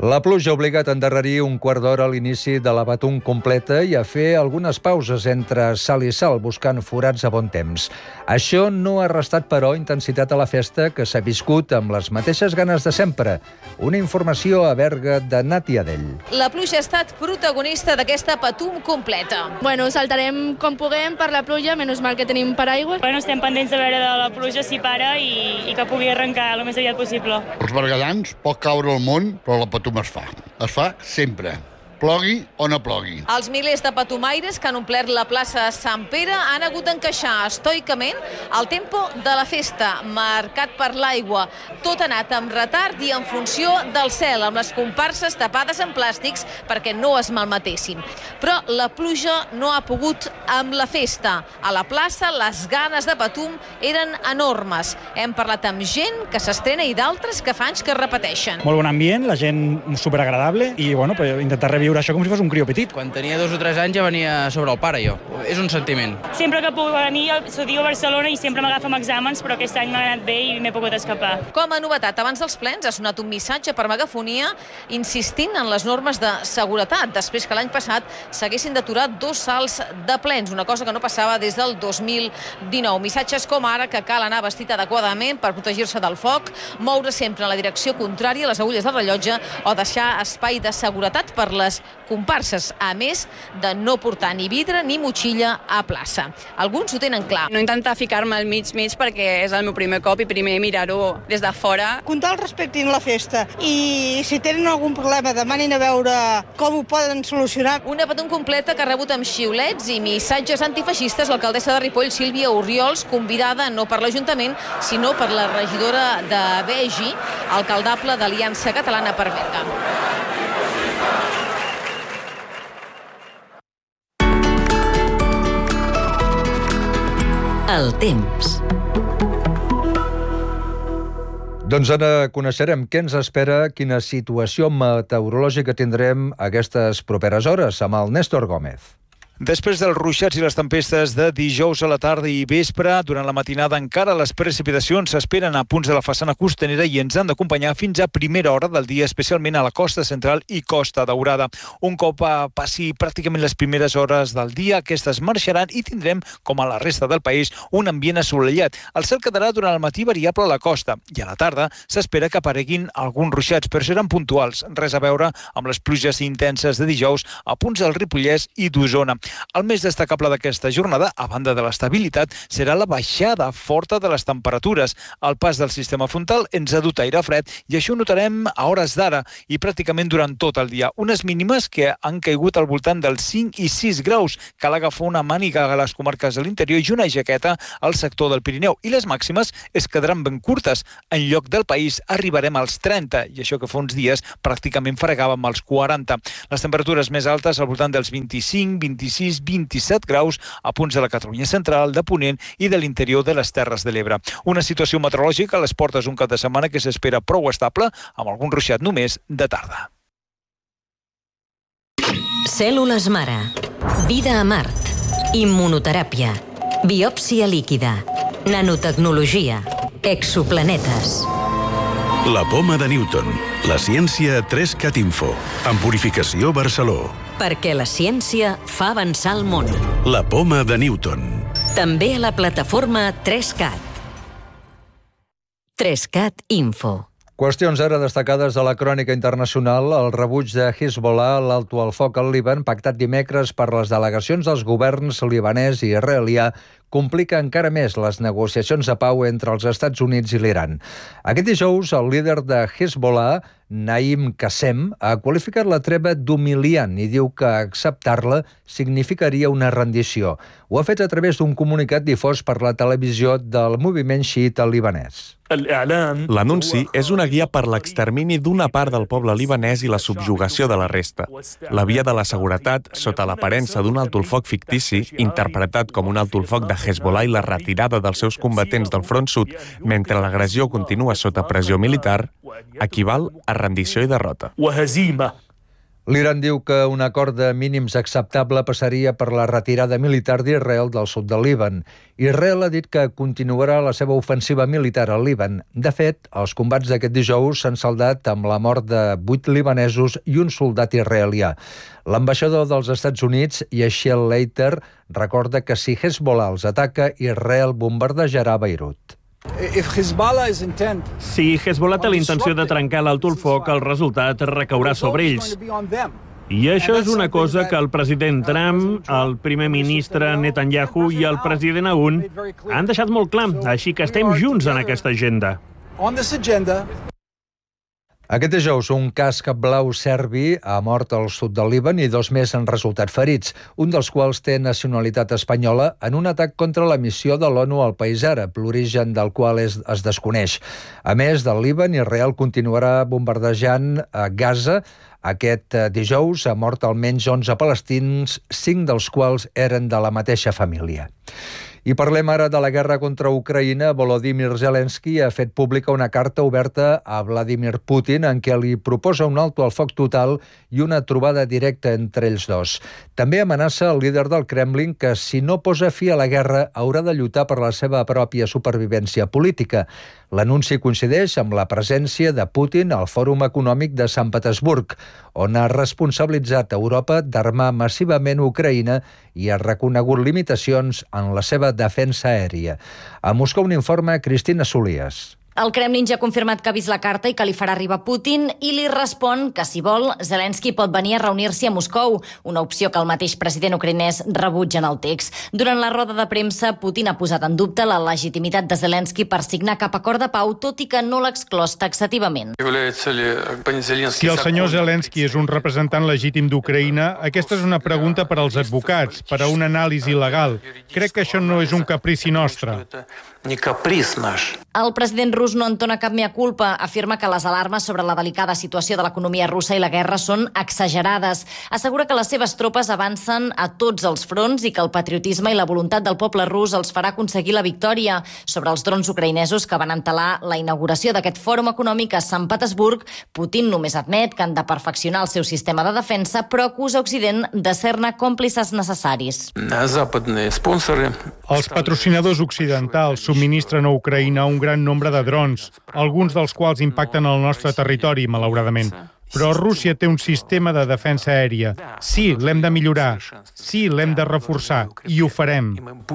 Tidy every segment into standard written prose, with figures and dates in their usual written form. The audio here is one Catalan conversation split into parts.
La pluja ha obligat a endarrerir un quart d'hora a l'inici de la Patum completa i a fer algunes pauses entre sal i sal, buscant forats a bon temps. Això no ha restat, però, intensitat a la festa, que s'ha viscut amb les mateixes ganes de sempre. Una informació a Berga de Nati Adell. La pluja ha estat protagonista d'aquesta Patum completa. Bueno, saltarem com puguem per la pluja, menys mal que tenim paraigua. Bueno, estem pendents de veure de la pluja si para i que pugui arrencar el més aviat possible. Els berguedans pot caure el món, però la Patum es fa. Es fa sempre. Plogui o no plogui. Els milers de patumaires que han omplert la plaça de Sant Pere han hagut d'encaixar estoicament el tempo de la festa, marcat per l'aigua. Tot ha anat amb retard i en funció del cel, amb les comparses tapades en plàstics perquè no es malmetessin. Però la pluja no ha pogut amb la festa. A la plaça les ganes de Patum eren enormes. Hem parlat amb gent que s'estrena i d'altres que fa anys que repeteixen. Molt bon ambient, la gent superagradable i bueno, intentar reviure això com si fos un crió petit. Quan tenia 2 o 3 anys ja venia sobre el pare, jo. És un sentiment. Sempre que puc venir, estudio a Barcelona i sempre m'agafa amb exàmens, però aquest any m'ha anat bé i m'he pogut escapar. Com a novetat, abans dels plens ha sonat un missatge per megafonia insistint en les normes de seguretat, després que l'any passat s'haguessin d'aturar 2 salts de plens, una cosa que no passava des del 2019. Missatges com ara que cal anar vestit adequadament per protegir-se del foc, moure sempre en la direcció contrària a les agulles del rellotge o deixar espai de seguretat per les comparses, a més de no portar ni vidre ni motxilla a plaça. Alguns ho tenen clar. No intentar ficar-me al mig perquè és el meu primer cop i primer mirar-ho des de fora. Que tal respectin la festa i si tenen algun problema demanin a veure com ho poden solucionar. Una Patum completa que ha rebut amb xiulets i missatges antifeixistes l'alcaldessa de Ripoll, Sílvia Orriols, convidada no per l'Ajuntament, sinó per la regidora de Begi, alcaldable d'Aliança Catalana per Berga. El temps. Doncs ara coneixerem què ens espera, quina situació meteorològica tindrem aquestes properes hores amb el Néstor Gómez. Després dels ruixats i les tempestes de dijous a la tarda i vespre, durant la matinada encara les precipitacions s'esperen a punts de la façana costanera i ens han d'acompanyar fins a primera hora del dia, especialment a la costa central i Costa Daurada. Un cop passi pràcticament les primeres hores del dia, aquestes marxaran i tindrem, com a la resta del país, un ambient assolellat. El cel quedarà durant el matí variable a la costa i a la tarda s'espera que apareguin alguns ruixats, però seran puntuals, res a veure amb les pluges intenses de dijous a punts del Ripollès i d'Osona. El més destacable d'aquesta jornada, a banda de l'estabilitat, serà la baixada forta de les temperatures. El pas del sistema frontal ens ha dut aire fred i això ho notarem a hores d'ara i pràcticament durant tot el dia. Unes mínimes que han caigut al voltant dels 5 i 6 graus. Cal agafar una màniga a les comarques de l'interior i una jaqueta al sector del Pirineu. I les màximes es quedaran ben curtes. En lloc del país arribarem als 30 i això que fa uns dies pràcticament fregàvem als 40. Les temperatures més altes al voltant dels 25, 26-27 graus a punts de la Catalunya central, de Ponent i de l'interior de les Terres de l'Ebre. Una situació meteorològica a les portes d'un cap de setmana que s'espera prou estable, amb algun ruixat només de tarda. Cèl·lules mare. Vida a Mart. Immunoteràpia. Biòpsia líquida. Nanotecnologia. Exoplanetes. La poma de Newton. La ciència 3CAT Info. En Purificació Barceló. Perquè la ciència fa avançar el món. La poma de Newton. També a la plataforma 3CAT. 3CAT Info. Qüestions ara destacades de la crònica internacional. El rebuig de Hezbollah, l'alto al foc al Líban, pactat dimecres per les delegacions dels governs libanès i israelià, complica encara més les negociacions de pau entre els Estats Units i l'Iran. Aquest dijous, el líder de Hezbollah, Naim Qassem, ha qualificat la treva d'humiliant i diu que acceptar-la significaria una rendició. Ho ha fet a través d'un comunicat difós per la televisió del moviment xiita libanès. L'anunci és una guia per l'extermini d'una part del poble libanès i la subjugació de la resta. La via de la seguretat, sota l'aparença d'un alto el foc fictici, interpretat com un alto el foc de Hezbollah i la retirada dels seus combatents del front sud mentre l'agressió continua sota pressió militar, equival a rendició i derrota. L'Iran diu que un acord de mínims acceptable passaria per la retirada militar d'Israel del sud del Líban. Israel ha dit que continuarà la seva ofensiva militar al Líban. De fet, els combats d'aquest dijous s'han saldat amb la mort de 8 libanesos i un soldat israelià. L'ambaixador dels Estats Units, Yeshiel Leiter, recorda que si Hezbollah els ataca, Israel bombardejarà Beirut. Si Hezbollah té la intenció de trencar l'alto el foc, el resultat recaurà sobre ells. I això és una cosa que el president Trump, el primer ministre Netanyahu i el president Aoun han deixat molt clar, així que estem junts en aquesta agenda. Aquest dijous, un casc blau serbi ha mort al sud del Líban i 2 més han resultat ferits, un dels quals té nacionalitat espanyola en un atac contra la missió de l'ONU al país àrab, l'origen del qual es desconeix. A més del Líban, Israel continuarà bombardejant a Gaza. Aquest dijous ha mort almenys 11 palestins, 5 dels quals eren de la mateixa família. I parlem ara de la guerra contra Ucraïna. Volodymyr Zelensky ha fet pública una carta oberta a Vladimir Putin en què li proposa un alto al foc total i una trobada directa entre ells dos. També amenaça el líder del Kremlin que si no posa fi a la guerra haurà de lluitar per la seva pròpia supervivència política. L'anunci coincideix amb la presència de Putin al Fòrum Econòmic de Sant Petersburg, on ha responsabilitzat Europa d'armar massivament Ucraïna i ha reconegut limitacions en la seva defensa aèria. A Moscou un informe Cristina Solies. El Kremlin ja ha confirmat que ha vist la carta i que li farà arribar Putin i li respon que, si vol, Zelensky pot venir a reunir-s'hi a Moscou, una opció que el mateix president ucraïnès rebutja en el text. Durant la roda de premsa, Putin ha posat en dubte la legitimitat de Zelensky per signar cap acord de pau, tot i que no l'ha exclòs taxativament. Si el senyor Zelensky és un representant legítim d'Ucraïna, aquesta és una pregunta per als advocats, per a una anàlisi legal. Crec que això no és un caprici nostre. El president rus no entona cap mea culpa. Afirma que les alarmes sobre la delicada situació de l'economia russa i la guerra són exagerades. Assegura que les seves tropes avancen a tots els fronts i que el patriotisme i la voluntat del poble rus els farà aconseguir la victòria. Sobre els drons ucraïnesos que van entelar la inauguració d'aquest fòrum econòmic a Sant Petersburg, Putin només admet que han de perfeccionar el seu sistema de defensa, però acusa Occident de ser-ne còmplices necessaris. Els patrocinadors occidentals subministren a Ucraïna un gran nombre de drons, alguns dels quals impacten el nostre territori, malauradament. Però Rússia té un sistema de defensa aèria. Sí, l'hem de millorar. Sí, l'hem de reforçar. I ho farem.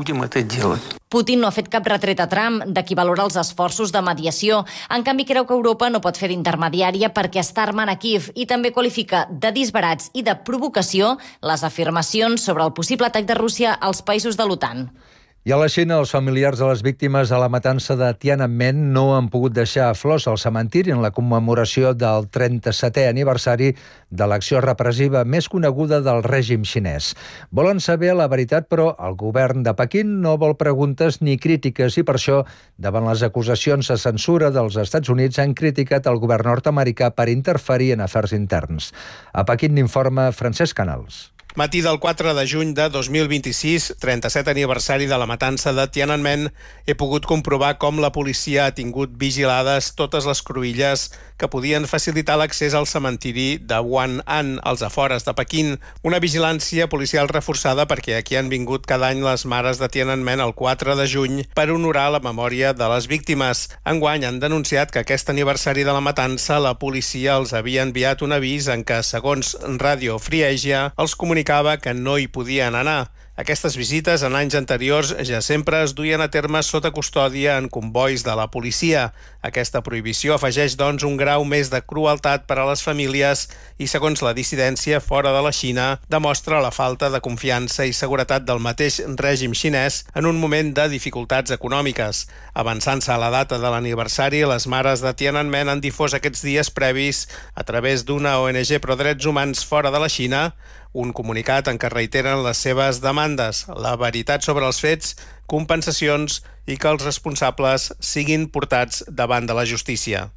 Putin no ha fet cap retret a Trump de qui valora els esforços de mediació. En canvi, creu que Europa no pot fer d'intermediària perquè està armant a Kíev i també qualifica de disbarats i de provocació les afirmacions sobre el possible atac de Rússia als països de l'OTAN. I a la Xina, els familiars de les víctimes de la matança de Tiananmen no han pogut deixar flors al cementiri en la commemoració del 37è aniversari de l'acció repressiva més coneguda del règim xinès. Volen saber la veritat, però el govern de Pequín no vol preguntes ni crítiques i per això, davant les acusacions de censura dels Estats Units, han criticat el govern nord-americà per interferir en afers interns. A Pequín n'informa Francesc Canals. Matí del 4 de juny de 2026, 37 aniversari de la matança de Tiananmen, he pogut comprovar com la policia ha tingut vigilades totes les cruïlles que podien facilitar l'accés al cementiri de Wan'an, als afores de Pequín. Una vigilància policial reforçada perquè aquí han vingut cada any les mares de Tiananmen el 4 de juny per honorar la memòria de les víctimes. Enguany han denunciat que aquest aniversari de la matança la policia els havia enviat un avís en què, segons Radio Free Asia, els comunicava que no hi podien anar. Aquestes visites en anys anteriors ja sempre es duien a terme sota custòdia en convois de la policia. Aquesta prohibició afegeix, doncs, un grau més de crueltat per a les famílies i, segons la dissidència fora de la Xina, demostra la falta de confiança i seguretat del mateix règim xinès en un moment de dificultats econòmiques. Avançant-se a la data de l'aniversari, les mares de Tiananmen han difós aquests dies previs, a través d'una ONG pro drets humans fora de la Xina, un comunicat en què reiteren les seves demandes, la veritat sobre els fets, compensacions i que els responsables siguin portats davant de la justícia.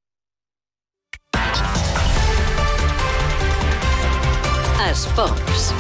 Esports.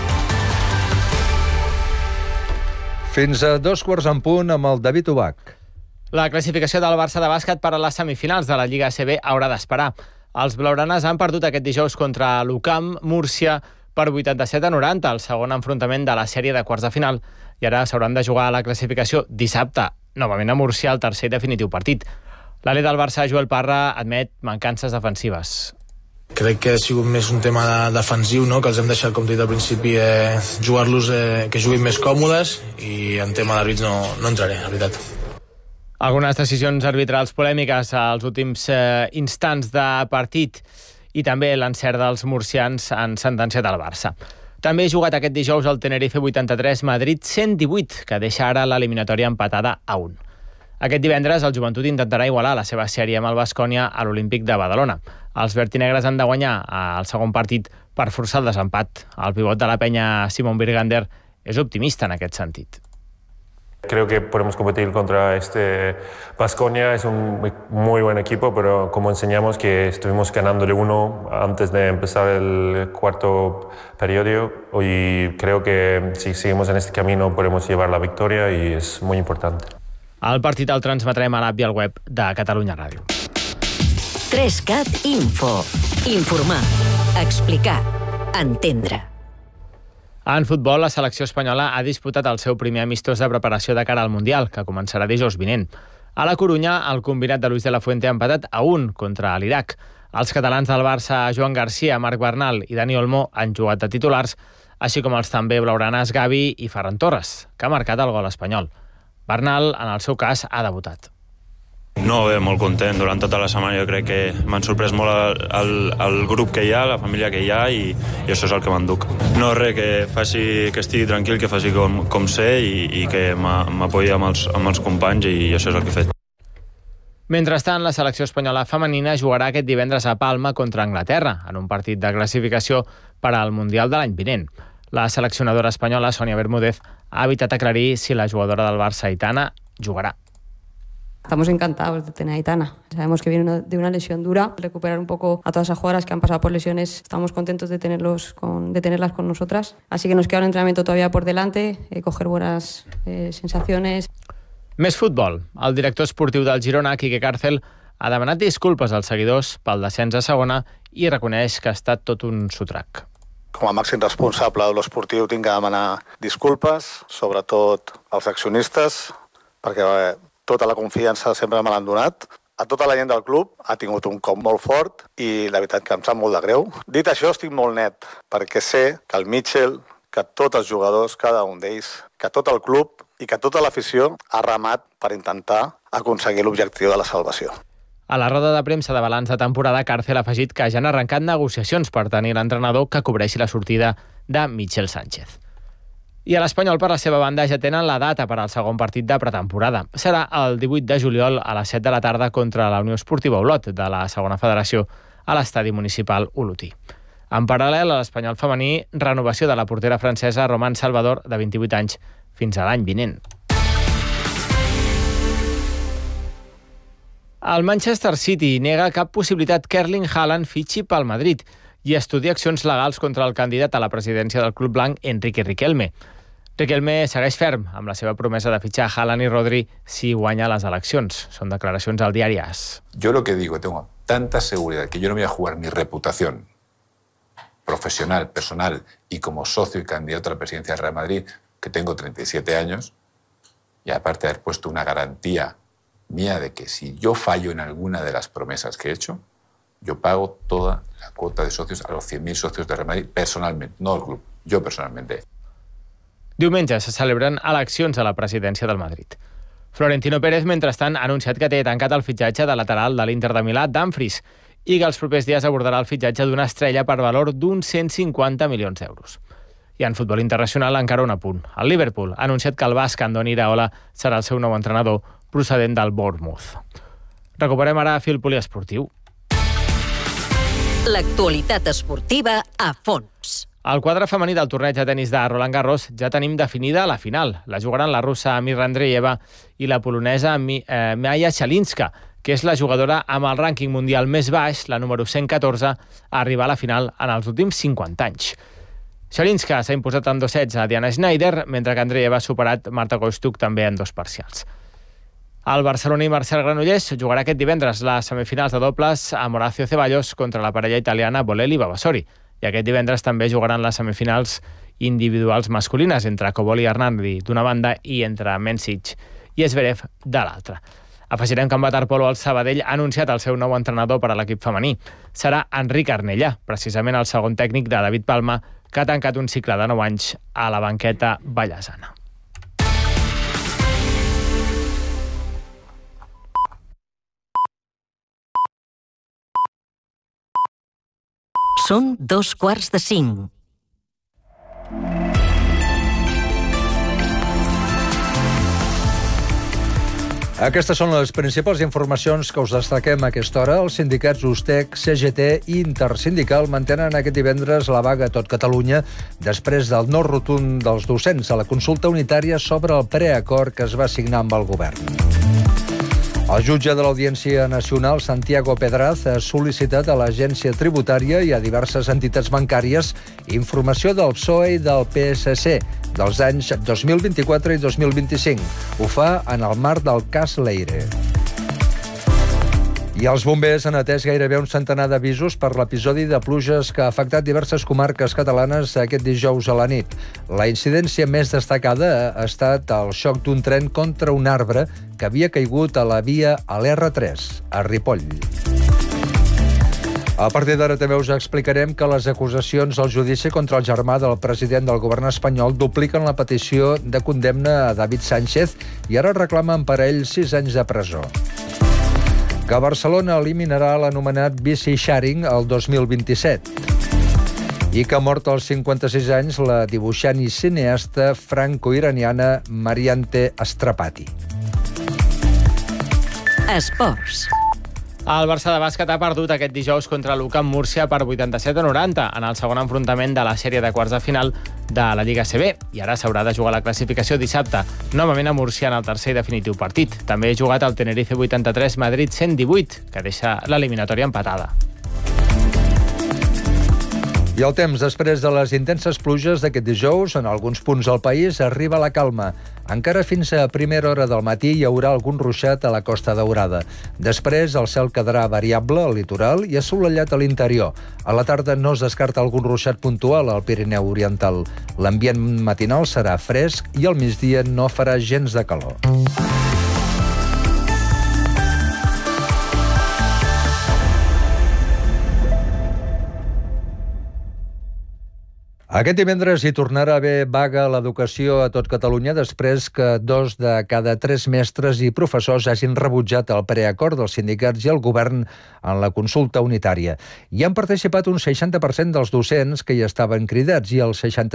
Fins a 2:15 amb el David Ubach. La classificació del Barça de bàsquet per a les semifinals de la Lliga ACB haurà d'esperar. Els blaugranes han perdut aquest dijous contra l'UCAM Múrcia per 87-90, el segon enfrontament de la sèrie de quarts de final, i ara s'hauran de jugar a la classificació dissabte, novament a Múrcia, el tercer i definitiu partit. L'alè del Barça, Joel Parra, admet mancances defensives. Crec que ha sigut més un tema defensiu, no? Que els hem deixat, com t'he dit al principi, jugar-los que juguin més còmodes, i en tema d'àrbits no entraré, la veritat. Algunes decisions arbitrals polèmiques als últims instants de partit i també l'encert dels murcians han sentenciat al Barça. També ha jugat aquest dijous el Tenerife 83, Madrid 118, que deixa ara l'eliminatòria empatada a 1. Aquest divendres el Joventut intentarà igualar la seva sèrie amb el Baskonia a l'Olímpic de Badalona. Els vertinegres han de guanyar el segon partit per forçar el desempat. El pivot de la penya, Simon Birgander, és optimista en aquest sentit. Creo que podemos competir contra este Baskonia. Es un muy buen equipo, pero como enseñamos que estuvimos ganándole 1 antes de empezar el cuarto periodo, y creo que si seguimos en este camino podemos llevar la victoria y es muy importante. El partit el transmetrem a l'app i al web de Catalunya Ràdio. 3CAT Info. Informar, explicar, entendre. En futbol, la selecció espanyola ha disputat el seu primer amistós de preparació de cara al Mundial, que començarà dijous vinent. A la Corunya, el combinat de Luis de la Fuente ha empatat a 1 contra l'Iraq. Els catalans del Barça, Joan Garcia, Marc Bernal i Dani Olmo, han jugat de titulars, així com els també blaugranes Gavi i Ferran Torres, que ha marcat el gol espanyol. Bernal, en el seu cas, ha debutat. No, bé, molt content. Durant tota la setmana jo crec que m'han sorprès molt el grup que hi ha, la família que hi ha, i això és el que m'enduc. No, res, que estigui tranquil, que faci com sé i que m'apoyi amb els companys, i això és el que he fet. Mentrestant, la selecció espanyola femenina jugarà aquest divendres a Palma contra Anglaterra, en un partit de classificació per al Mundial de l'any vinent. La seleccionadora espanyola, Sonia Bermúdez, ha evitat aclarir si la jugadora del Barça, Aitana, jugarà. Estamos encantados de tener a Aitana. Sabemos que viene de una lesión dura. Recuperar un poco a todas esas jugadoras que han pasado por lesiones. Estamos contentos de tenerlas con nosotras. Así que nos queda un entrenamiento todavía por delante, coger buenas sensaciones. Més futbol. El director esportiu del Girona, Quique Cárcel, ha demanat disculpes als seguidors pel descens a segona i reconeix que ha estat tot un sotrac. Com a màxim responsable de l'esportiu tinc que demanar disculpes, sobretot als accionistes, perquè tota la confiança sempre me l'han donat. A tota la gent del club ha tingut un cop molt fort i la veritat que em sap molt de greu. Dit això, estic molt net, perquè sé que el Mitchell, que tots els jugadors, cada un d'ells, que tot el club i que tota l'afició ha remat per intentar aconseguir l'objectiu de la salvació. A la roda de premsa de balanç de temporada, Cárcel ha afegit que ja han arrencat negociacions per tenir l'entrenador que cobreixi la sortida de Michel Sánchez. I a l'Espanyol, per la seva banda, ja tenen la data per al segon partit de pretemporada. Serà el 18 de juliol a les 7 de la tarda contra la Unió Esportiva Olot de la segona federació a l'estadi municipal Olotí. En paral·lel, a l'Espanyol femení, renovació de la portera francesa Romane Salvador, de 28 anys, fins a l'any vinent. El Manchester City nega cap possibilitat que Erling Haaland fitxi pel Madrid i estudia accions legals contra el candidat a la presidència del club blanc, Enrique Riquelme. Riquelme segueix ferm amb la seva promesa de fitxar Haaland i Rodri si guanya les eleccions. Són declaracions al diari AS. Yo lo que digo, tengo tanta seguridad que yo no voy a jugar mi reputación profesional, personal y como socio y candidato a la presidencia del Real Madrid, que tengo 37 años, y aparte de haber puesto una garantía mía de que si yo fallo en alguna de las promesas que he hecho, yo pago toda la cuota de socios a los 100.000 socios de Real Madrid personalmente, no el club, yo personalmente. Diumenge se celebren eleccions a la presidència del Madrid. Florentino Pérez, mentrestant, ha anunciat que té tancat el fitxatge de lateral de l'Inter de Milà, Dumfries, i que els propers dies abordarà el fitxatge d'una estrella per valor d'uns 150 milions d'euros. I en futbol internacional encara un apunt. El Liverpool ha anunciat que el basc Andoni Iraola serà el seu nou entrenador procedent del Bournemouth. Recuperem ara fil poliesportiu. L'actualitat esportiva a fons. Al quadre femení del torneig de tenis de Roland Garros ja tenim definida la final. La jugaran la russa Mirra Andreeva i la polonesa Maja Shalinska, que és la jugadora amb el rànquing mundial més baix, la número 114, a arribar a la final en els últims 50 anys. Shalinska s'ha imposat en 2 sets a Diana Schneider, mentre que Andreeva ha superat Marta Kostyuk també en 2 parcials. El barceloní Marcel Granollers jugarà aquest divendres les semifinals de dobles amb Horacio Ceballos contra la parella italiana Bolelli-Vavasori. I aquest divendres també jugaran les semifinals individuals masculines entre Cobolli i Hernandi d'una banda i entre Mencic i Zverev de l'altra. Afegirem que en waterpolo el Sabadell ha anunciat el seu nou entrenador per a l'equip femení. Serà Enric Arnellà, precisament el segon tècnic de David Palma, que ha tancat un cicle de 9 anys a la banqueta vallesana. Són 4:45. Aquestes són les principals informacions que us destaquem a aquesta hora. Els sindicats USTEC, CGT i Intersindical mantenen aquest divendres la vaga a tot Catalunya després del no rotund dels docents a la consulta unitària sobre el preacord que es va signar amb el govern. El jutge de l'Audiència Nacional, Santiago Pedraz, ha sol·licitat a l'Agència Tributària i a diverses entitats bancàries informació del PSOE i del PSC dels anys 2024 i 2025. Ho fa en el marc del cas Leire. I els bombers han atès gairebé un centenar d'avisos per l'episodi de pluges que ha afectat diverses comarques catalanes aquest dijous a la nit. La incidència més destacada ha estat el xoc d'un tren contra un arbre que havia caigut a la via a l'R3, a Ripoll. A partir d'ara també us explicarem que les acusacions al judici contra el germà del president del govern espanyol dupliquen la petició de condemna a David Sánchez i ara reclamen per a ell 6 anys de presó. Que Barcelona eliminarà l'anomenat bici sharing el 2027. I que ha mort als 56 anys la dibuixant i cineasta franco-iraniana Mariante Astrapati. Esports. El Barça de bàsquet ha perdut aquest dijous contra l'UCAM Múrcia per 87-90 en el segon enfrontament de la sèrie de quarts de final de la Lliga CB i ara s'haurà de jugar la classificació dissabte, novament a Múrcia en el tercer i definitiu partit. També ha jugat el Tenerife 83, Madrid 118, que deixa l'eliminatòria empatada. I el temps, després de les intenses pluges d'aquest dijous, en alguns punts del país arriba la calma. Encara fins a primera hora del matí hi haurà algun ruixat a la Costa Daurada. Després el cel quedarà variable al litoral i assolellat a l'interior. A la tarda no es descarta algun ruixat puntual al Pirineu Oriental. L'ambient matinal serà fresc i al migdia no farà gens de calor. Aquest divendres hi tornarà a haver vaga a l'educació a tot Catalunya després que 2 de cada 3 mestres i professors hagin rebutjat el preacord dels sindicats i el govern en la consulta unitària. Hi han participat un 60% dels docents que hi estaven cridats i el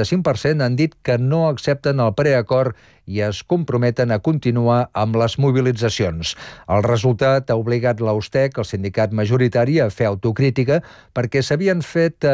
65% han dit que no accepten el preacord i es comprometen a continuar amb les mobilitzacions. El resultat ha obligat l'USTEC, el sindicat majoritari, a fer autocrítica perquè havien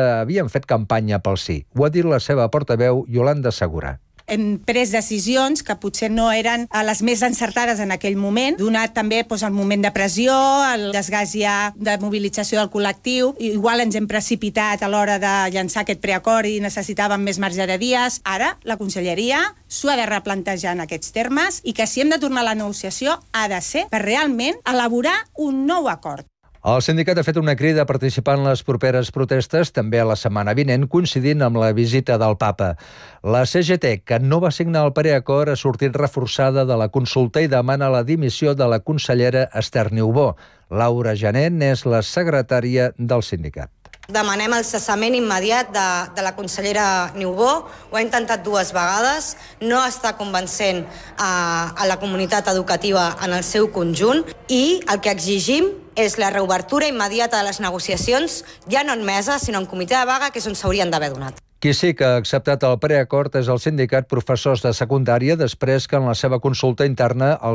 fet campanya pel sí. Ho ha dit la seva portaveu, Yolanda Segura. Hem pres decisions que potser no eren les més encertades en aquell moment, donat també el moment de pressió, el desgast ja de mobilització del col·lectiu. Igual ens hem precipitat a l'hora de llançar aquest preacord i necessitàvem més marge de dies. Ara la Conselleria s'ho ha de replantejar en aquests termes i que si hem de tornar a la negociació ha de ser per realment elaborar un nou acord. El sindicat ha fet una crida a participar en les properes protestes, també a la setmana vinent, coincidint amb la visita del papa. La CGT, que no va signar el preacord, ha sortit reforçada de la consulta i demana la dimissió de la consellera Esther Niubó. Laura Jané és la secretària del sindicat. Demanem el cessament immediat de la consellera Niubó. Ho ha intentat 2 vegades, no està convencent a la comunitat educativa en el seu conjunt i el que exigim és la reobertura immediata de les negociacions, ja no en mesa, sinó en comitè de vaga, que és on s'haurien d'haver donat. Qui sí que ha acceptat el preacord és el sindicat Professors de Secundària, després que en la seva consulta interna el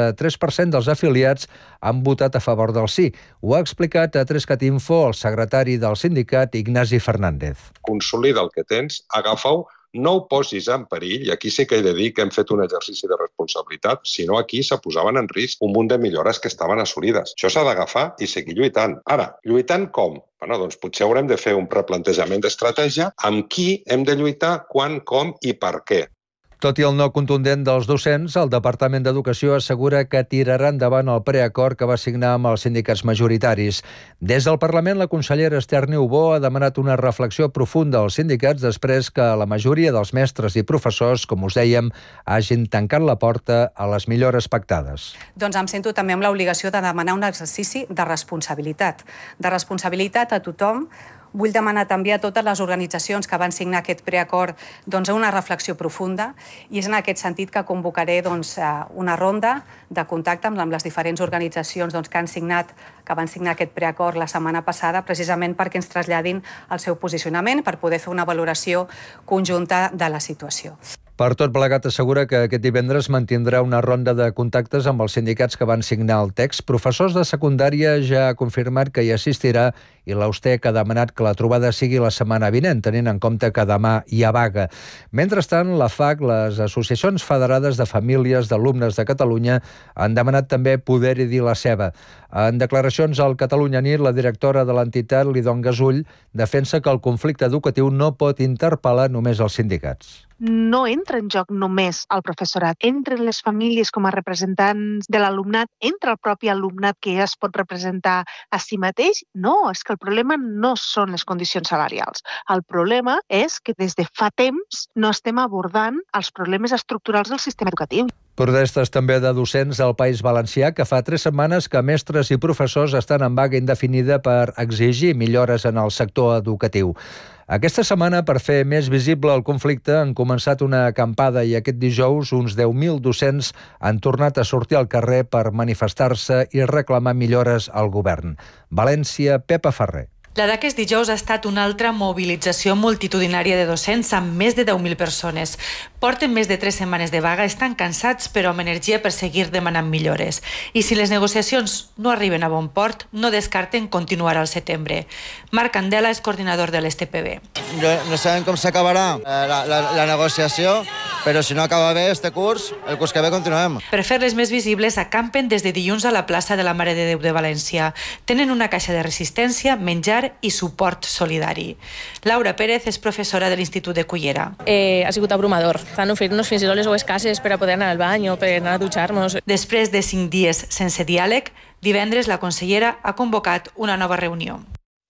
63% dels afiliats han votat a favor del sí. Ho ha explicat a 3cat Info el secretari del sindicat, Ignasi Fernández. Consolida el que tens, agafa-ho, no ho posis en perill, i aquí sí que he de dir que hem fet un exercici de responsabilitat, sinó aquí se posaven en risc un munt de millores que estaven assolides. Això s'ha d'agafar i seguir lluitant. Ara, lluitant com? Doncs potser haurem de fer un replantejament d'estratègia amb qui hem de lluitar, quan, com i per què. Tot i el no contundent dels docents, el Departament d'Educació assegura que tirarà endavant el preacord que va signar amb els sindicats majoritaris. Des del Parlament, la consellera Esther Niubó ha demanat una reflexió profunda als sindicats després que la majoria dels mestres i professors, com us dèiem, hagin tancat la porta a les millores pactades. Doncs em sento també amb l'obligació de demanar un exercici de responsabilitat a tothom. Vull demanar també a totes les organitzacions que van signar aquest preacord una reflexió profunda, i és en aquest sentit que convocaré una ronda de contacte amb les diferents organitzacions que van signar aquest preacord la setmana passada, precisament perquè ens traslladin el seu posicionament per poder fer una valoració conjunta de la situació. Per tot plegat, assegura que aquest divendres mantindrà una ronda de contactes amb els sindicats que van signar el text. Professors de secundària ja ha confirmat que hi assistirà i l'Austec ha demanat que la trobada sigui la setmana vinent, tenint en compte que demà hi ha vaga. Mentrestant, la FAC, les associacions federades de famílies d'alumnes de Catalunya, han demanat també poder-hi dir la seva. En declaracions al Catalunya Nit, la directora de l'entitat, Lidon Gasull, defensa que el conflicte educatiu no pot interpel·lar només els sindicats. No entra en joc només el professorat, entren les famílies com a representants de l'alumnat, entra el propi alumnat que ja es pot representar a si mateix. No, és que el problema no són les condicions salarials. El problema és que des de fa temps no estem abordant els problemes estructurals del sistema educatiu. Protestes també de docents al País Valencià, que fa 3 setmanes que mestres i professors estan en vaga indefinida per exigir millores en el sector educatiu. Aquesta setmana, per fer més visible el conflicte, han començat una acampada i aquest dijous uns 10.000 docents han tornat a sortir al carrer per manifestar-se i reclamar millores al govern. València, Pepa Ferrer. La d'aquest dijous ha estat una altra mobilització multitudinària de docents amb més de 10.000 persones. Porten més de 3 setmanes de vaga, estan cansats però amb energia per seguir demanant millores. I si les negociacions no arriben a bon port, no descarten continuar al setembre. Marc Candela és coordinador de l'STPB. No sabem com s'acabarà la negociació, però si no acaba bé este curs, el curs que ve continuem. Per fer-les més visibles, acampen des de dilluns a la plaça de la Mare de Déu de València. Tenen una caixa de resistència, menjar i suport solidari. Laura Pérez és professora de l'Institut de Cullera. Ha sigut abrumador. Fan oferir-nos fins i tot les seues cases per a poder anar al bany o per anar a dutxar-nos. Després de 5 dies sense diàleg, divendres la consellera ha convocat una nova reunió.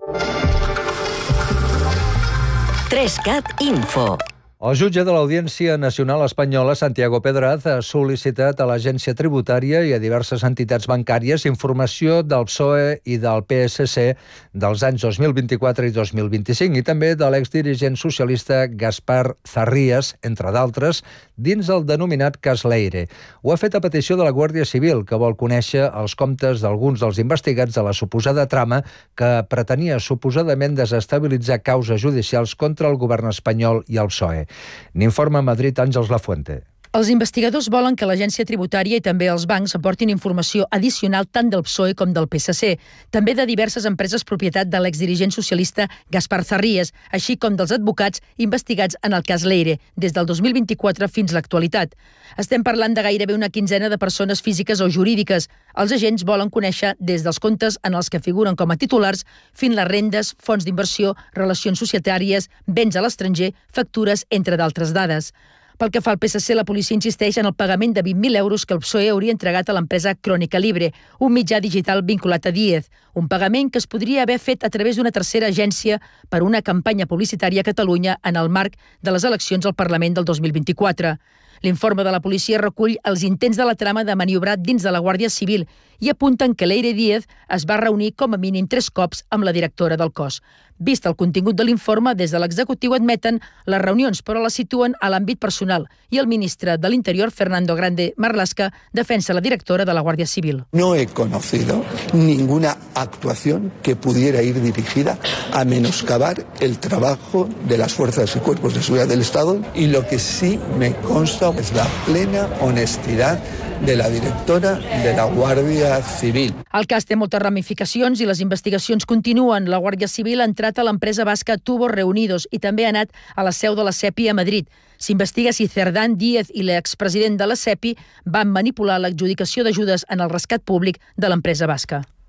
3CAT Info. El jutge de l'Audiència Nacional Espanyola, Santiago Pedraz, ha sol·licitat a l'Agència Tributària i a diverses entitats bancàries informació del PSOE i del PSC dels anys 2024 i 2025 i també de l'exdirigent socialista Gaspar Zarrías, entre d'altres, dins el denominat cas Leire. Ho ha fet a petició de la Guàrdia Civil, que vol conèixer els comptes d'alguns dels investigats de la suposada trama que pretenia suposadament desestabilitzar causes judicials contra el govern espanyol i el PSOE. N'informa a Madrid Àngels Lafuente. Els investigadors volen que l'Agència Tributària i també els bancs aportin informació addicional tant del PSOE com del PSC, també de diverses empreses propietat de l'exdirigent socialista Gaspar Zarrías, així com dels advocats investigats en el cas Leire, des del 2024 fins a l'actualitat. Estem parlant de gairebé una quinzena de persones físiques o jurídiques. Els agents volen conèixer des dels comptes en els que figuren com a titulars fins les rendes, fons d'inversió, relacions societàries, béns a l'estranger, factures, entre d'altres dades. Pel que fa al PSC, la policia insisteix en el pagament de 20.000 euros que el PSOE hauria entregat a l'empresa Crònica Libre, un mitjà digital vinculat a Díez, un pagament que es podria haver fet a través d'una tercera agència per una campanya publicitària a Catalunya en el marc de les eleccions al Parlament del 2024. L'informe de la policia recull els intents de la trama de maniobrar dins de la Guàrdia Civil i apunten que Leire Díez es va reunir com a mínim 3 cops amb la directora del cos. Vist el contingut de l'informe, des de l'executiu admeten les reunions, però les situen a l'àmbit personal i el ministre de l'Interior, Fernando Grande Marlaska, defensa la directora de la Guàrdia Civil. No he conocido ninguna actuación que pudiera ir dirigida a menoscabar el trabajo de las fuerzas y cuerpos de seguridad del Estado, y lo que sí me consta es la plena honestidad de la directora de la Guàrdia Civil. El cas té moltes ramificacions i les investigacions continuen. La Guàrdia Civil ha entrat a l'empresa basca Tubos Reunidos i també ha anat a la seu de la SEPI a Madrid. S'investiga si Cerdán Díez i l'expresident de la SEPI van manipular l'adjudicació d'ajudes en el rescat públic de l'empresa basca.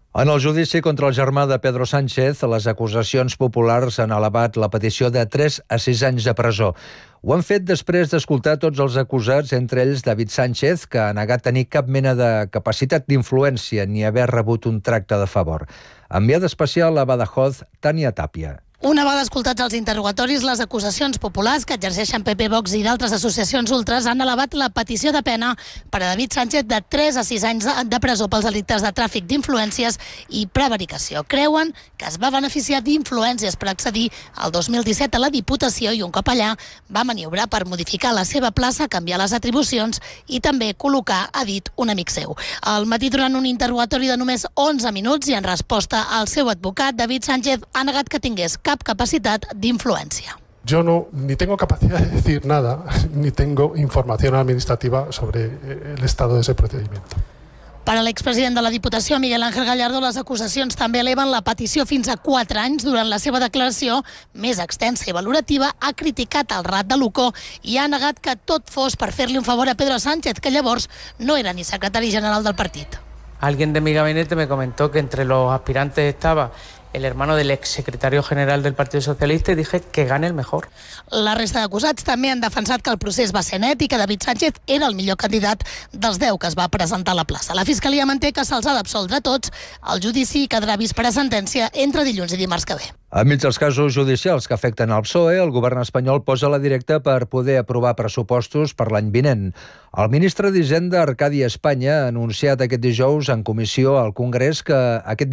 En el judici contra el germà de Pedro Sánchez, les acusacions populars han elevat la petició de 3 a 6 anys de presó. Ho han fet després d'escoltar tots els acusats, entre ells David Sánchez, que ha negat tenir cap mena de capacitat d'influència ni haver rebut un tracte de favor. Enviada especial a Badajoz, Tània Tàpia. Una vegada escoltats els interrogatoris, les acusacions populars que exerceixen PP, Vox i d'altres associacions ultres han elevat la petició de pena per a David Sánchez de 3 a 6 anys de presó pels delictes de tràfic d'influències i prevaricació. Creuen que es va beneficiar d'influències per accedir al 2017 a la Diputació i un cop allà va maniobrar per modificar la seva plaça, canviar les atribucions i també col·locar, ha dit, un amic seu. Al matí, durant un interrogatori de només 11 minuts i en resposta al seu advocat, David Sánchez ha negat que tingués cap capacitat d'influència. Yo ni tengo capacidad de decir nada, ni tengo información administrativa sobre el estado de ese procedimiento. Per a l'expresident de la Diputació, Miguel Ángel Gallardo, les acusacions també eleven la petició fins a 4 anys. Durant la seva declaració, més extensa i valorativa, ha criticat el rat de Lucó i ha negat que tot fos per fer-li un favor a Pedro Sánchez, que llavors no era ni secretari general del partit. Alguien de mi gabinete me comentó que entre los aspirantes estaba el hermano del exsecretario general del Partido Socialista y dije que gane el mejor. La resta d'acusats també han defensat que el procés va ser net i que David Sánchez era el millor candidat dels 10 que es va presentar a la plaça. La Fiscalia manté que se'ls ha d'absoldre tots. El judici quedarà vist per a sentència entre dilluns i dimarts que ve. Enmig dels casos judicials que afecten el PSOE, el govern espanyol posa la directa per poder aprovar pressupostos per l'any vinent. El ministre d'Hisenda, Arcadi Espanya, ha anunciat aquest dijous en comissió al Congrés que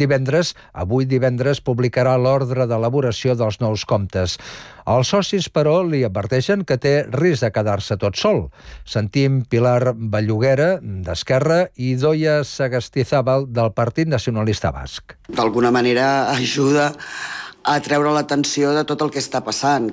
avui divendres, publicarà l'ordre d'elaboració dels nous comptes. Els socis, però, li adverteixen que té risc de quedar-se tot sol. Sentim Pilar Belluguera, d'Esquerra, i Doia Sagastizábal, del Partit Nacionalista Basc. D'alguna manera ajuda a treure l'atenció de tot el que està passant.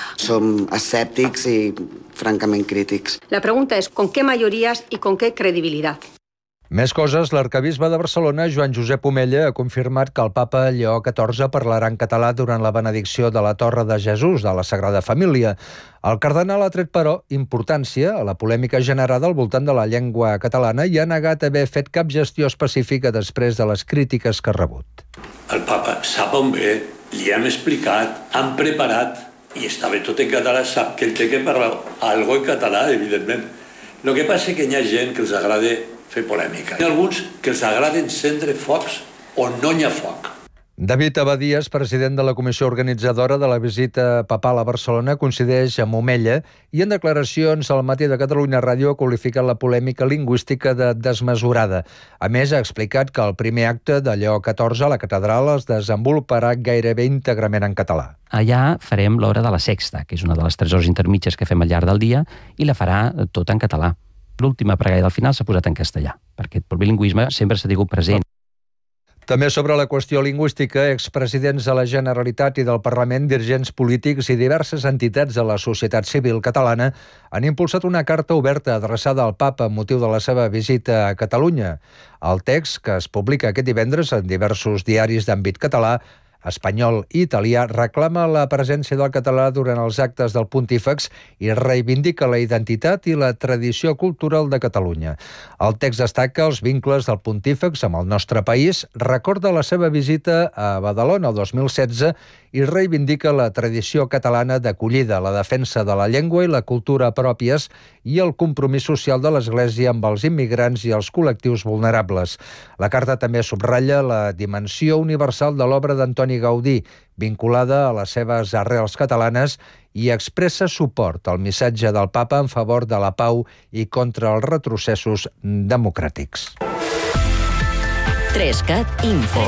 Som escèptics i francament crítics. La pregunta és ¿con qué mayorías y con qué credibilidad? Més coses, l'arquebisbe de Barcelona, Joan Josep Omella, ha confirmat que el papa Lleó XIV parlarà en català durant la benedicció de la Torre de Jesús de la Sagrada Família. El cardenal ha tret, però, importància a la polèmica generada al voltant de la llengua catalana i ha negat haver fet cap gestió específica després de les crítiques que ha rebut. El papa sap on ve, li hem explicat, han preparat i està bé tot en català, sap que ell té que parlar algo en català, evidentment. El que passa és que hi ha gent que els agrada fer polèmica. Hi ha alguns que els agrada encendre focs on no hi ha foc. David Abadías, president de la comissió organitzadora de la visita papal a Barcelona, coincideix amb Omella i en declaracions al Matí de Catalunya Ràdio ha qualificat la polèmica lingüística de desmesurada. A més, ha explicat que el primer acte de Lleó XIV a la catedral es desenvoluparà gairebé íntegrament en català. Allà farem l'hora de la sexta, que és una de les 3 hores intermitges que fem al llarg del dia, i la farà tot en català. L'última pregària del final s'ha posat en castellà, perquè el bilingüisme sempre s'ha tingut present. També sobre la qüestió lingüística, expresidents de la Generalitat i del Parlament, dirigents polítics i diverses entitats de la societat civil catalana han impulsat una carta oberta adreçada al papa amb motiu de la seva visita a Catalunya. El text, que es publica aquest divendres en diversos diaris d'àmbit català, espanyol i italià, reclama la presència del català durant els actes del pontífex i reivindica la identitat i la tradició cultural de Catalunya. El text destaca els vincles del pontífex amb el nostre país, recorda la seva visita a Badalona el 2016 i reivindica la tradició catalana d'acollida, la defensa de la llengua i la cultura pròpies i el compromís social de l'Església amb els immigrants i els col·lectius vulnerables. La carta també subratlla la dimensió universal de l'obra d'Antoni Gaudí, vinculada a les seves arrels catalanes, i expressa suport al missatge del papa en favor de la pau i contra els retrocessos democràtics. 3CAT Info.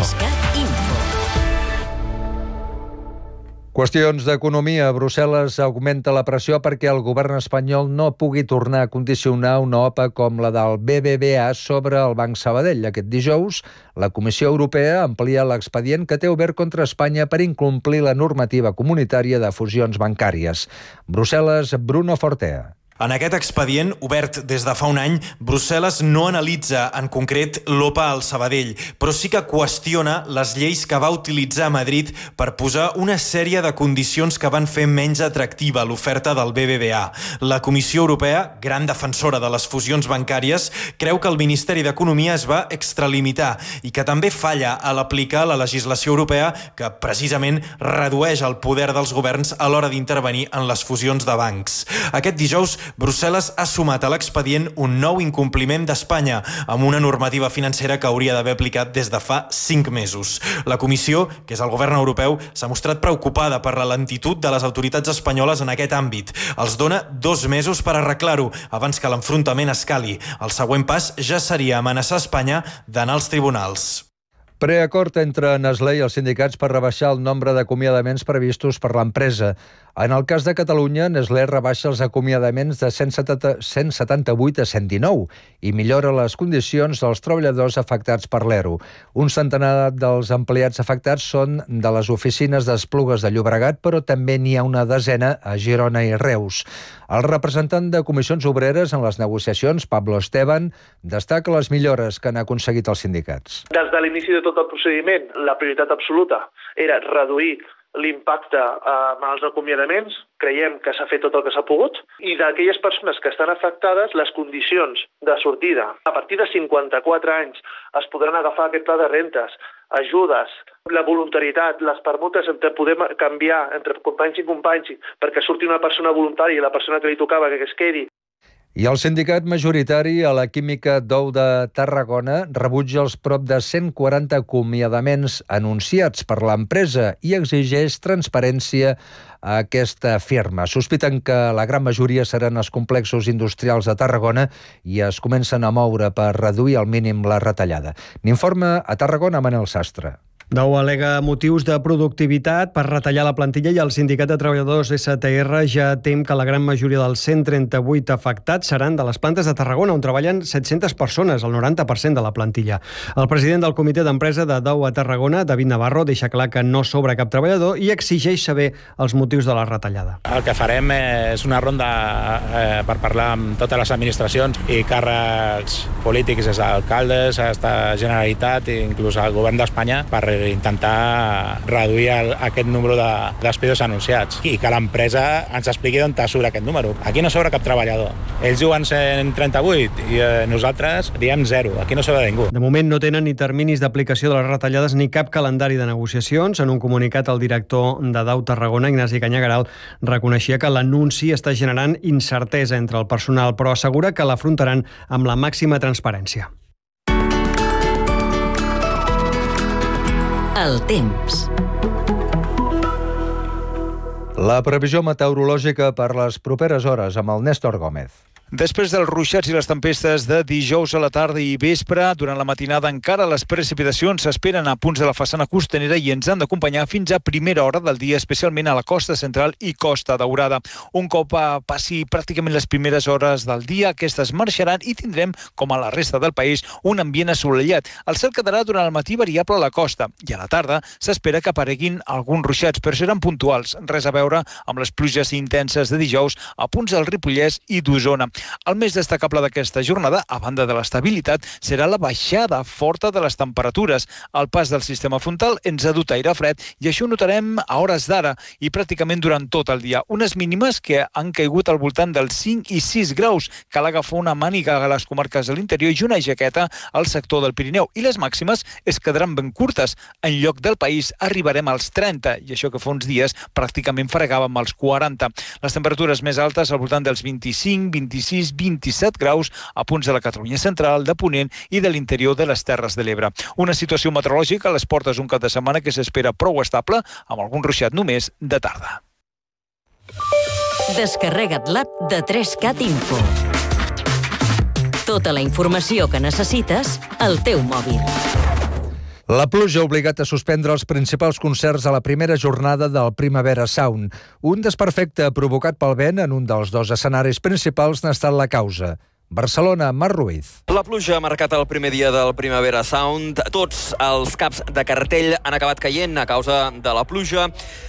Qüestions d'economia. Brussel·les augmenta la pressió perquè el govern espanyol no pugui tornar a condicionar una OPA com la del BBVA sobre el Banc Sabadell. Aquest dijous, la Comissió Europea amplia l'expedient que té obert contra Espanya per incomplir la normativa comunitària de fusions bancàries. Brussel·les, Bruno Fortea. En aquest expedient, obert des de fa un any, Brussel·les no analitza en concret l'OPA al Sabadell, però sí que qüestiona les lleis que va utilitzar Madrid per posar una sèrie de condicions que van fer menys atractiva l'oferta del BBVA. La Comissió Europea, gran defensora de les fusions bancàries, creu que el Ministeri d'Economia es va extralimitar i que també falla a l'aplicar la legislació europea que precisament redueix el poder dels governs a l'hora d'intervenir en les fusions de bancs. Aquest dijous, Brussel·les ha sumat a l'expedient un nou incompliment d'Espanya amb una normativa financera que hauria d'haver aplicat des de fa 5 mesos. La Comissió, que és el govern europeu, s'ha mostrat preocupada per la lentitud de les autoritats espanyoles en aquest àmbit. Els dona 2 mesos per arreglar-ho, abans que l'enfrontament escali. El següent pas ja seria amenaçar Espanya d'anar als tribunals. Preacord entre Nestlé i els sindicats per rebaixar el nombre d'acomiadaments previstos per l'empresa. En el cas de Catalunya, Nestlé rebaixa els acomiadaments de 178 a 119 i millora les condicions dels treballadors afectats per l'ERO. Un centenar dels empleats afectats són de les oficines d'Esplugues de Llobregat, però també n'hi ha una desena a Girona i Reus. El representant de Comissions Obreres en les negociacions, Pablo Esteban, destaca les millores que han aconseguit els sindicats. Des de l'inici de tot el procediment, la prioritat absoluta era reduir l'impacte amb els acomiadaments. Creiem que s'ha fet tot el que s'ha pogut, i d'aquelles persones que estan afectades, les condicions de sortida. A partir de 54 anys es podran agafar aquest pla de rentes, ajudes, la voluntarietat, les permutes entre poder canviar entre companys i companys perquè surti una persona voluntària i la persona que li tocava que es quedi. I el sindicat majoritari a la Química d'Ou de Tarragona rebutja els prop de 140 acomiadaments anunciats per l'empresa i exigeix transparència a aquesta firma. Sospiten que la gran majoria seran els complexos industrials de Tarragona i es comencen a moure per reduir al mínim la retallada. N'informa a Tarragona Manel Sastre. Dou al·lega motius de productivitat per retallar la plantilla i el Sindicat de Treballadors STR ja tem que la gran majoria dels 138 afectats seran de les plantes de Tarragona, on treballen 700 persones, el 90% de la plantilla. El president del comitè d'empresa de Dou a Tarragona, David Navarro, deixa clar que no sobra cap treballador i exigeix saber els motius de la retallada. El que farem és una ronda per parlar amb totes les administracions i càrrecs polítics, des d'alcaldes, fins a Generalitat i inclús al govern d'Espanya, per intentar reduir aquest número de despidos anunciats i que l'empresa ens expliqui d'on surt aquest número. Aquí no sobra cap treballador. Ells diuen 138 i nosaltres diem 0. Aquí no sobra ningú. De moment no tenen ni terminis d'aplicació de les retallades ni cap calendari de negociacions. En un comunicat, el director de Dou Tarragona, Ignasi Canyagaral, reconeixia que l'anunci està generant incertesa entre el personal, però assegura que l'afrontaran amb la màxima transparència. El temps. La previsió meteorològica per les properes hores amb el Néstor Gómez. Després dels ruixats i les tempestes de dijous a la tarda i vespre, durant la matinada encara les precipitacions s'esperen a punts de la façana costanera i ens han d'acompanyar fins a primera hora del dia, especialment a la costa central i Costa Daurada. Un cop passi pràcticament les primeres hores del dia, aquestes marxaran i tindrem, com a la resta del país, un ambient assolellat. El cel quedarà durant el matí variable a la costa i a la tarda s'espera que apareguin alguns ruixats, però seran puntuals, res a veure amb les pluges intenses de dijous a punts del Ripollès i d'Osona. El més destacable d'aquesta jornada, a banda de l'estabilitat, serà la baixada forta de les temperatures. El pas del sistema frontal ens ha dut aire fred i això ho notarem a hores d'ara i pràcticament durant tot el dia. Unes mínimes que han caigut al voltant dels 5 i 6 graus. Cal agafar una màniga a les comarques de l'interior i una jaqueta al sector del Pirineu. I les màximes es quedaran ben curtes. En lloc del país arribarem als 30 i això que fa uns dies pràcticament fregàvem als 40. Les temperatures més altes al voltant dels 25, 26, 27 graus a punts de la Catalunya central, de Ponent i de l'interior de les Terres de l'Ebre. Una situació meteorològica a les portes un cap de setmana que s'espera prou estable, amb algun ruixat només de tarda. Descarrega't l'app de 3CAT Info. Tota la informació que necessites al teu mòbil. La pluja ha obligat a suspendre els principals concerts a la primera jornada del Primavera Sound. Un desperfecte provocat pel vent en un dels dos escenaris principals n'ha estat la causa. Barcelona, Marc Ruiz. La pluja ha marcat el primer dia del Primavera Sound. Tots els caps de cartell han acabat caient a causa de la pluja.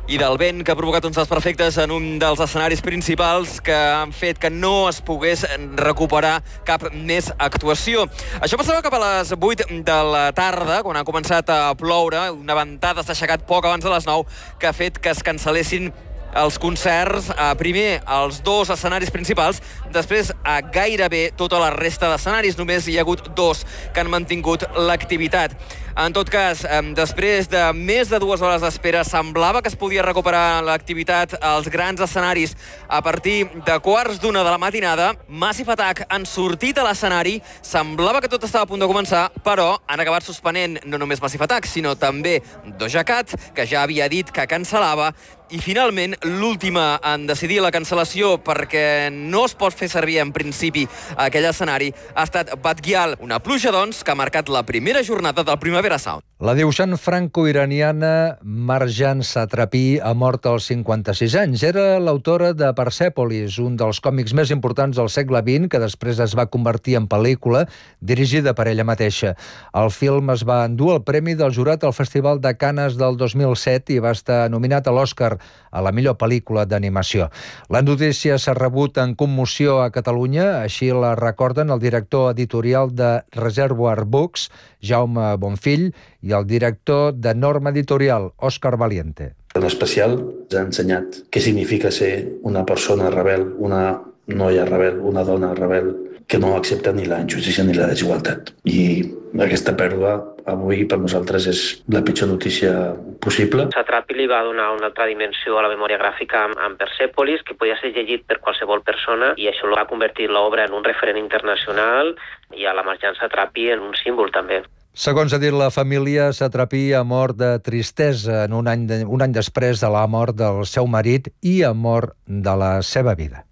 i del vent, que ha provocat uns desperfectes en un dels escenaris principals que han fet que no es pogués recuperar cap més actuació. Això passava cap a les 8 de la tarda, quan ha començat a ploure. Una ventada s'ha aixecat poc abans de les 9, que ha fet que es cancel·lessin els concerts, primer als 2 escenaris principals, després a gairebé tota la resta d'escenaris. Només hi ha hagut 2 que han mantingut l'activitat. En tot cas, després de més de 2 hores d'espera, semblava que es podia recuperar l'activitat als grans escenaris a partir de 1:15 de la matinada. Massive Attack han sortit a l'escenari, semblava que tot estava a punt de començar, però han acabat suspenent no només Massive Attack, sinó també Doja Cat, que ja havia dit que cancel·lava, i finalment l'última en decidir la cancel·lació perquè no es pot fer servir en principi aquell escenari ha estat Bad Gyal, una pluja doncs que ha marcat la primera jornada del Primavera Sound. La dibuixant franco-iraniana Marjan Satrapi ha mort als 56 anys. Era l'autora de Persèpolis, un dels còmics més importants del segle XX, que després es va convertir en pel·lícula, dirigida per ella mateixa. El film es va endur el premi del jurat al Festival de Canes del 2007 i va estar nominat a l'Oscar a la millor pel·lícula d'animació. La notícia s'ha rebut en commoció a Catalunya, així la recorden el director editorial de Reservoir Books, Jaume Bonfill, i el director de Norma Editorial, Òscar Valiente. En especial ens ha ensenyat què significa ser una persona rebel, una noia rebel, una dona rebel, que no accepta ni la injustícia ni la desigualtat. I aquesta pèrdua avui per nosaltres és la pitjor notícia possible. Satrapi li va donar una altra dimensió a la memòria gràfica amb Persèpolis, que podia ser llegit per qualsevol persona, i això va convertir l'obra en un referent internacional i a la Marjan Satrapi en un símbol també. Segons ha dit la família, Satrapi ha mort de tristesa en un any després de la mort del seu marit i ha mort de la seva vida.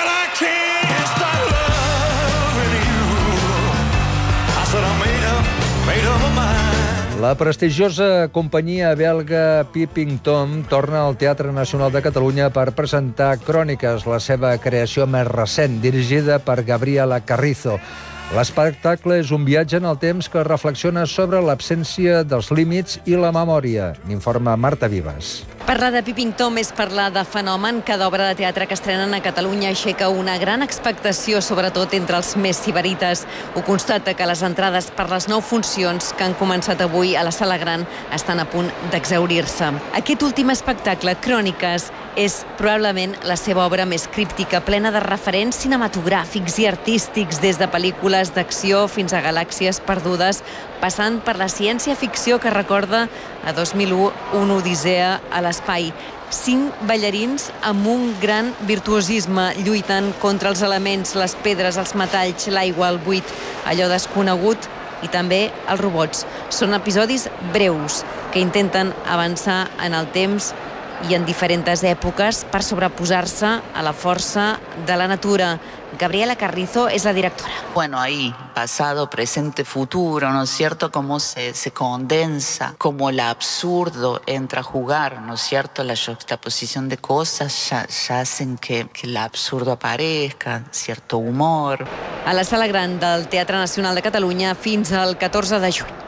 La prestigiosa companyia belga Peeping Tom torna al Teatre Nacional de Catalunya per presentar Cròniques, la seva creació més recent, dirigida per Gabriela Carrizo. L'espectacle és un viatge en el temps que reflexiona sobre l'absència dels límits i la memòria, n'informa Marta Vives. Parlar de Peeping Tom és parlar de fenomen. Cada obra de teatre que estrenen a Catalunya aixeca una gran expectació, sobretot entre els més sibarites. Ho constata que les entrades per les 9 funcions que han començat avui a la Sala Gran estan a punt d'exhaurir-se. Aquest últim espectacle, Cròniques, és probablement la seva obra més críptica, plena de referents cinematogràfics i artístics, des de pel·lícules d'acció fins a galàxies perdudes, passant per la ciència-ficció que recorda a 2001, una odissea a l'espai. 5 ballarins amb un gran virtuosisme, lluitant contra els elements, les pedres, els metalls, l'aigua, el buit, allò desconegut, i també els robots. Són episodis breus que intenten avançar en el temps i en diferents èpoques per sobreposar-se a la força de la natura. Gabriela Carrizo es la directora. Bueno, ahí, pasado, presente, futuro, ¿no es cierto? Cómo se condensa, cómo el absurdo entra a jugar, ¿no es cierto? La juxtaposición de cosas ya hacen que el absurdo aparezca, cierto humor. A la Sala Gran del Teatre Nacional de Catalunya fins al 14 de juny.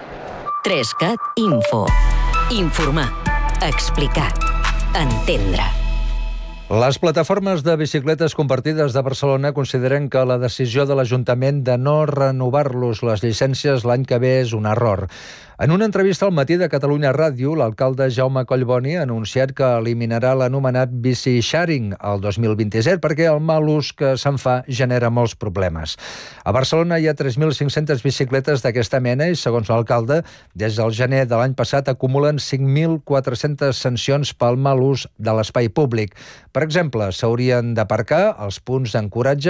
3CAT Info. Informar. Explicar. Entendre. Les plataformes de bicicletes compartides de Barcelona consideren que la decisió de l'Ajuntament de no renovar-los les llicències l'any que ve és un error. En una entrevista al Matí de Catalunya Ràdio, l'alcalde Jaume Collboni ha anunciat que eliminarà l'anomenat bici sharing el 2027 perquè el mal ús que se'n fa genera molts problemes. A Barcelona hi ha 3.500 bicicletes d'aquesta mena i, segons l'alcalde, des del gener de l'any passat acumulen 5.400 sancions pel mal ús de l'espai públic. Per exemple, s'haurien d'aparcar als punts d'ancoratge